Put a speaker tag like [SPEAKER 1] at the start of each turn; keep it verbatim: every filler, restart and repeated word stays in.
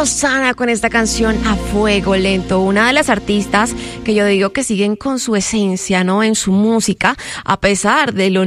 [SPEAKER 1] Rosana con esta canción A Fuego Lento, una de las artistas que yo digo que siguen con su esencia, ¿no? En su música, a pesar de lo